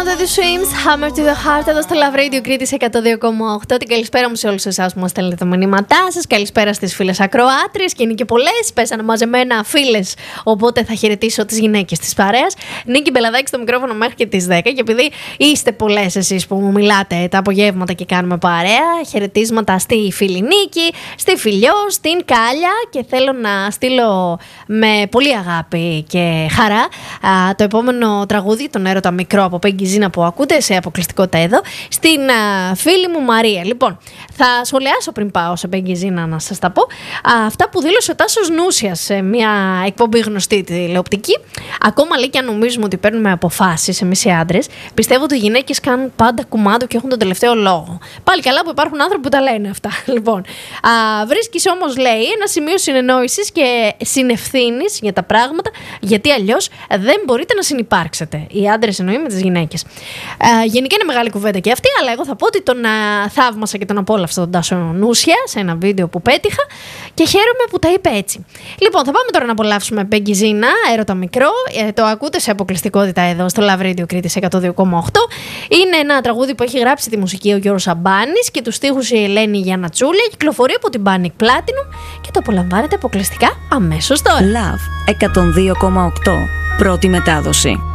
The Swims, Hammer to the Heart, εδώ στο Love Radio Κρήτης 102,8. Την καλησπέρα μου σε όλους εσάς που μας στέλνετε τα μηνύματά σας. Καλησπέρα στις φίλες ακροάτριες, και είναι και πολλές. Πέσανε μαζεμένα φίλες, οπότε θα χαιρετήσω τις γυναίκες της παρέας. Νίκη Μπελαδάκη στο μικρόφωνο μέχρι και τις 10. Και επειδή είστε πολλές εσείς που μου μιλάτε τα απογεύματα και κάνουμε παρέα, χαιρετίσματα στη φίλη Νίκη, στη Φιλιό, στην Κάλια. Και θέλω να στείλω με πολύ αγάπη και χαρά το επόμενο τραγούδι, τον Έρωτα Μικρό από Πέγγι Ζήνα, που ακούτε σε αποκλειστικότητα εδώ, στην φίλη μου Μαρία. Λοιπόν, θα σχολιάσω πριν πάω σε Πέγγι Ζήνα να σας τα πω αυτά που δήλωσε ο Τάσος Νούσιας σε μια εκπομπή γνωστή τηλεοπτική. Ακόμα λέει και αν νομίζουμε ότι παίρνουμε αποφάσεις εμείς οι άντρες, πιστεύω ότι οι γυναίκες κάνουν πάντα κουμάντο και έχουν τον τελευταίο λόγο. Πάλι καλά που υπάρχουν άνθρωποι που τα λένε αυτά. Λοιπόν, βρίσκεις όμως, λέει, ένα σημείο συνεννόησης και συνευθύνης για τα πράγματα, γιατί αλλιώς δεν μπορείτε να συνυπάρξετε. Οι άντρες εννοεί με τις γυναίκες. Γενικά είναι μεγάλη κουβέντα και αυτή, αλλά εγώ θα πω ότι τον θαύμασα και τον απόλαυσα τον Τάσο Νούσια σε ένα βίντεο που πέτυχα και χαίρομαι που τα είπε έτσι. Λοιπόν, θα πάμε τώρα να απολαύσουμε Πέγγι Ζήνα, Έρωτα Μικρό. Το ακούτε σε αποκλειστικότητα εδώ στο Love Radio Κρήτης 102,8. Είναι ένα τραγούδι που έχει γράψει τη μουσική ο Γιώργος Σαμπάνης και τους στίχους η Ελένη Γιαννατσούλη. Κυκλοφορεί από την Panic Platinum και το απολαμβάνετε αποκλειστικά αμέσως τώρα. Love 102,8. Πρώτη μετάδοση.